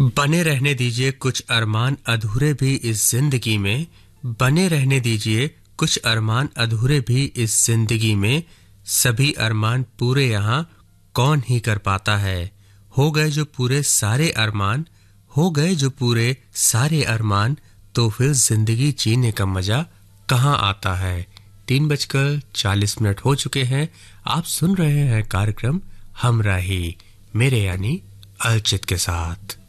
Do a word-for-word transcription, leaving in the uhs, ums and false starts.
बने रहने दीजिए कुछ अरमान अधूरे भी इस जिंदगी में, बने रहने दीजिए कुछ अरमान अधूरे भी इस जिंदगी में। सभी अरमान पूरे यहाँ कौन ही कर पाता है। हो गए जो पूरे सारे अरमान, हो गए जो पूरे सारे अरमान, तो फिर जिंदगी जीने का मजा कहाँ आता है। तीन बजकर चालीस मिनट हो चुके हैं। आप सुन रहे हैं कार्यक्रम हमराही, मेरे यानी अलचित के साथ।